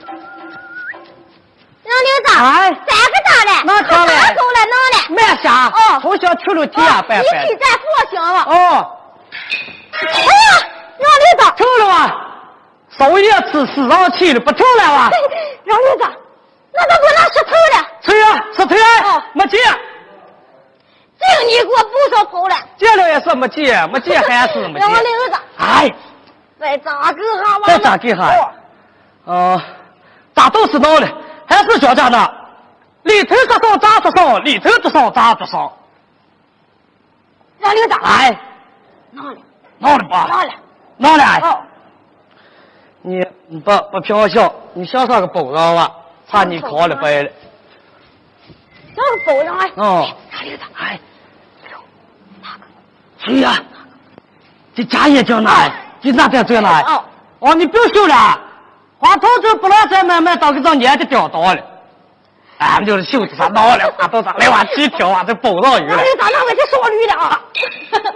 杨领导， 哎， 3个大嘞， 那好嘞， 走了弄嘞， 慢下， 哦， 从小去了天拜拜， 一起在佛行了， 哦， 哎呀，杨领导， 抽了吧，手也吃市场去了，不抽了吧？ 杨领导，那都给我拿石头了， 抽呀，石头呀，没借， 这你给我不少头了， 借了也是没借，没借还是没借。 杨领导， 哎， 再咋给哈嘛？ 再咋给哈？咋都是闹了，还是小家呢？里头多少砸多少，里头多少砸多少。 杨领导， 哎，闹了吧？闹了。哦，你不飘笑，你像上个保障吧？怕你考了白了。 像个保障哎。 哦。 杨领导， 哎，谁呀？这家业叫哪？这那边在哪？哦，你不要秀了。花头子不让再慢慢到个张年就掉到了，俺们就是袖子上闹了，花头上来往起跳啊，这保障鱼了。 那咋那我就烧驴了啊？